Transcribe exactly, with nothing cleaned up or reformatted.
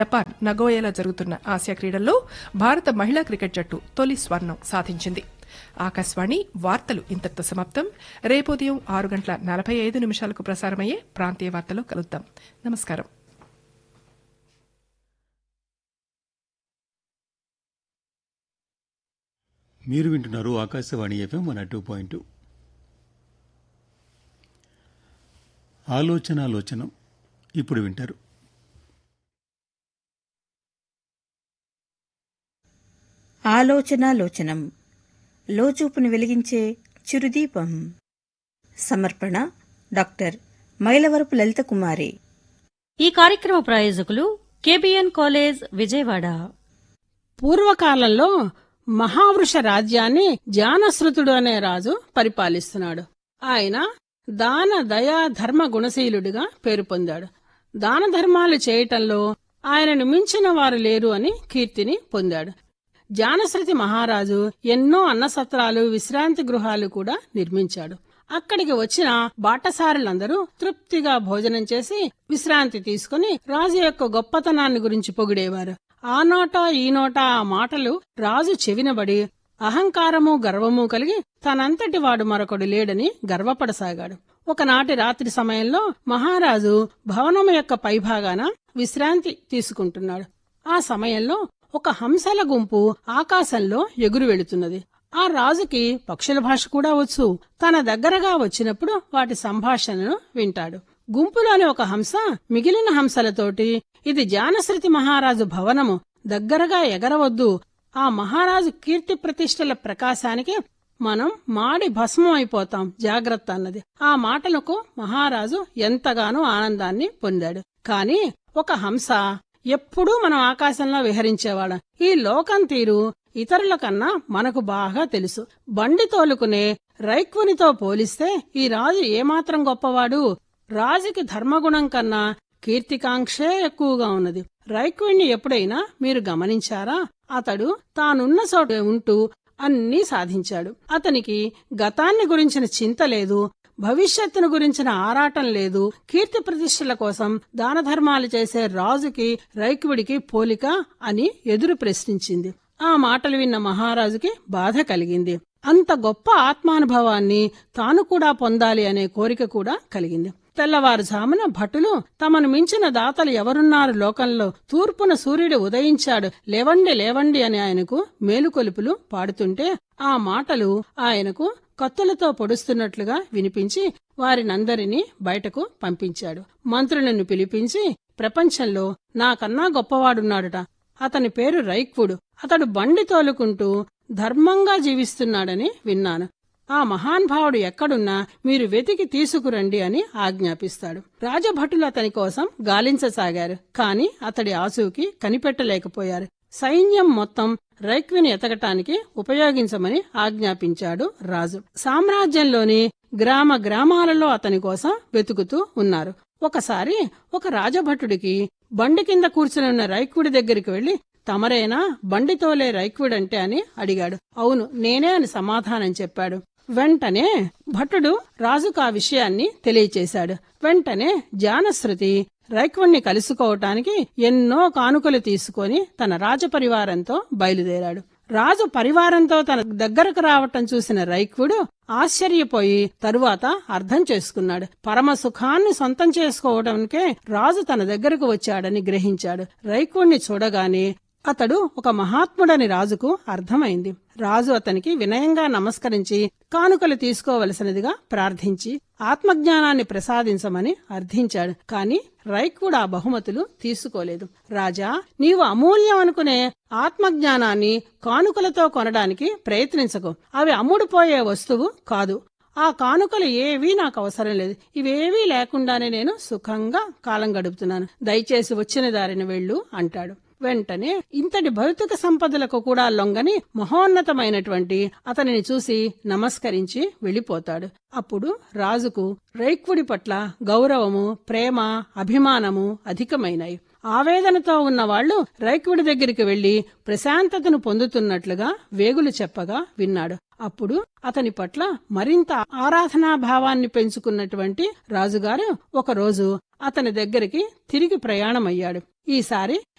Japan నగోయాలో జరుగుతున్న Asia క్రీడల్లో భారత మహిళా క్రికెట్ జట్టు తొలి స్వర్ణం సాధించింది. ఆకాశవాణి వార్తలు ఇంతటితో సమాప్తం. రేపు ఉదయం ఆరు గంటల నలభై ఐదు నిమిషాలకు ప్రసారమయ్యే ప్రాంతీయ వార్తలు కలుద్దాం. నమస్కారం. మీరు వింటున్నారు Akashvani FM one two point two. ఆలోచనాలోచనం ఇప్పుడు వింటారు. ఆలోచనాలోచనం లోచూపును వెలిగించే చిరుదీపం. సమర్పణ డాక్టర్ మైలవరపు లలిత కుమారి. ఈ కార్యక్రమ ప్రాయోజకులు కేబిఎన్ కాలేజ్ విజయవాడ. పూర్వకాలంలో మహావృష రాజ్యాన్ని జానశ్రుతుడు అనే రాజు పరిపాలిస్తున్నాడు. ఆయన దాన దయా ధర్మ గుణశీలుడిగా పేరు పొందాడు. దాన ధర్మాలు చేయటంలో ఆయనను మించిన వారు లేరు అని కీర్తిని పొందాడు. జానశ్రుతి మహారాజు ఎన్నో అన్నసత్రాలు, విశ్రాంతి గృహాలు కూడా నిర్మించాడు. అక్కడికి వచ్చిన బాటసారులందరూ తృప్తిగా భోజనం చేసి విశ్రాంతి తీసుకుని రాజు యొక్క గొప్పతనాన్ని గురించి పొగిడేవారు. ఆ నోట ఈ నోట ఆ మాటలు రాజు చెవినబడి అహంకారము గర్వము కలిగి తనంతటి వాడు మరొకడు లేడని గర్వపడసాగాడు. ఒకనాటి రాత్రి సమయంలో మహారాజు భవనము యొక్క పైభాగాన విశ్రాంతి తీసుకుంటున్నాడు. ఆ సమయంలో ఒక హంసల గుంపు ఆకాశంలో ఎగురు వెళుతున్నది. ఆ రాజుకి పక్షుల భాష కూడా వచ్చు. తన దగ్గరగా వచ్చినప్పుడు వాటి సంభాషణను వింటాడు. గుంపులోని ఒక హంస మిగిలిన హంసలతోటి, ఇది జానశ్రుతి మహారాజు భవనము, దగ్గరగా ఎగరవద్దు, ఆ మహారాజు కీర్తి ప్రతిష్టల ప్రకాశానికి మనం మాడి భస్మం అయిపోతాం, జాగ్రత్త అన్నది. ఆ మాటలకు మహారాజు ఎంతగానో ఆనందాన్ని పొందాడు. కాని ఒక హంస ఎప్పుడూ మనం ఆకాశంలో విహరించేవాళ్ళం. ఈ లోకం తీరు ఇతరుల కన్నా మనకు బాగా తెలుసు. బండి తోలుకునే రైక్వునితో పోలిస్తే ఈ రాజు ఏమాత్రం గొప్పవాడు. రాజుకి ధర్మగుణం కన్నా కీర్తికాంక్షే ఎక్కువగా ఉన్నది. రైక్వుణ్ణి ఎప్పుడైనా మీరు గమనించారా? అతడు తానున్న చోట ఉంటూ అన్నీ సాధించాడు. అతనికి గతాన్ని గురించిన చింత లేదు, భవిష్యత్తును గురించిన ఆరాటం లేదు. కీర్తి ప్రతిష్టల కోసం దాన ధర్మాలు చేసే రాజుకి రైక్వుడికి పోలిక అని ఎదురు ప్రశ్నించింది. ఆ మాటలు విన్న మహారాజుకి బాధ కలిగింది. అంత గొప్ప ఆత్మానుభవాన్ని తాను కూడా పొందాలి అనే కోరిక కూడా కలిగింది. తెల్లవారుజామున భటులు తమను మించిన దాతలు ఎవరున్నారు లోకంలో, తూర్పున సూర్యుడు ఉదయించాడు, లేవండి లేవండి అని ఆయనకు మేలుకొలుపులు పాడుతుంటే ఆ మాటలు ఆయనకు కత్తులతో పొడుస్తున్నట్లుగా వినిపించి వారినందరినీ బయటకు పంపించాడు. మంత్రులను పిలిపించి, ప్రపంచంలో నాకన్నా గొప్పవాడున్నాడుట, అతని పేరు రైక్వుడు, అతడు బండి తోలుకుంటూ ధర్మంగా జీవిస్తున్నాడని విన్నాను. ఆ మహానుభావుడు ఎక్కడున్నా మీరు వెతికి తీసుకురండి అని ఆజ్ఞాపిస్తాడు. రాజభటులు అతని కోసం గాలించసాగారు. కాని అతడి ఆచూకీ కనిపెట్టలేకపోయారు. సైన్యం మొత్తం రైక్విని ఎతకటానికి ఉపయోగించమని ఆజ్ఞాపించాడు రాజు. సామ్రాజ్యంలోని గ్రామ గ్రామాలలో అతని కోసం వెతుకుతూ ఉన్నారు. ఒకసారి ఒక రాజభటుడికి బండి కింద కూర్చుని రైక్వుడి దగ్గరికి వెళ్లి, తమరేనా బండి తోలే రైక్వుడంటే అని అడిగాడు. అవును, నేనే అని సమాధానం చెప్పాడు. వెంటనే భటుడు రాజుకు ఆ విషయాన్ని తెలియచేశాడు. వెంటనే జానశ్రుతి రైక్వుణ్ణి కలుసుకోవటానికి ఎన్నో కానుకలు తీసుకొని తన రాజపరివారంతో బయలుదేరాడు. రాజు పరివారంతో తన దగ్గరకు రావటం చూసిన రైక్వుడు ఆశ్చర్యపోయి తరువాత అర్థం చేసుకున్నాడు. పరమ సుఖాన్ని సొంతం చేసుకోవడానికే రాజు తన దగ్గరకు వచ్చాడని గ్రహించాడు. రైక్వుణ్ణి చూడగానే అతడు ఒక మహాత్ముడని రాజుకు అర్థమైంది. రాజు అతనికి వినయంగా నమస్కరించి కానుకలు తీసుకోవలసినదిగా ప్రార్థించి ఆత్మజ్ఞానాన్ని ప్రసాదించమని అర్థించాడు. కాని రైక్వుడు ఆ బహుమతులు తీసుకోలేదు. రాజా, నీవు అమూల్యం అనుకునే ఆత్మజ్ఞానాన్ని కానుకలతో కొనడానికి ప్రయత్నించకు. అవి అమ్ముడుపోయే వస్తువు కాదు. ఆ కానుకలు ఏవీ నాకు అవసరం లేదు. ఇవేవీ లేకుండానే నేను సుఖంగా కాలం గడుపుతున్నాను. దయచేసి వచ్చిన దారిని వెళ్ళు అంటాడు. వెంటనే ఇంతటి భౌతిక సంపదలకు కూడా లొంగని మహోన్నతమైనటువంటి అతనిని చూసి నమస్కరించి వెళ్లిపోతాడు. అప్పుడు రాజుకు రైక్వుడి పట్ల గౌరవము, ప్రేమ, అభిమానము అధికమైనాయి. ఆవేదనతో ఉన్న వాళ్లు రైక్వుడి దగ్గరికి వెళ్లి ప్రశాంతతను పొందుతున్నట్లుగా వేగులు చెప్పగా విన్నాడు. అప్పుడు అతని పట్ల మరింత ఆరాధనాభావాన్ని పెంచుకున్నటువంటి రాజుగారు ఒకరోజు అతని దగ్గరికి తిరిగి ప్రయాణమయ్యాడు. ఈసారి